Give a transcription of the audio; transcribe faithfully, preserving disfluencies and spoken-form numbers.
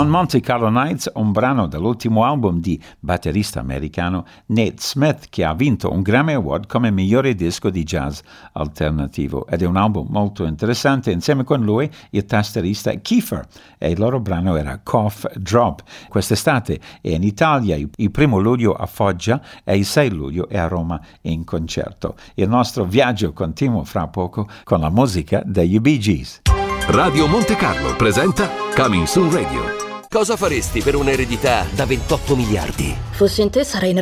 On Monte Carlo Nights, un brano dall'ultimo album di batterista americano Nate Smith, che ha vinto un Grammy Award come migliore disco di jazz alternativo. Ed è un album molto interessante. Insieme con lui il tastierista Kiefer, e il loro brano era Cough Drop. Quest'estate è in Italia, il primo luglio a Foggia e il sei luglio è a Roma in concerto. Il nostro viaggio continua fra poco con la musica degli Bee Gees. Radio Monte Carlo presenta Coming Soon Radio. Cosa faresti per un'eredità da ventotto miliardi? Fossi in te sarei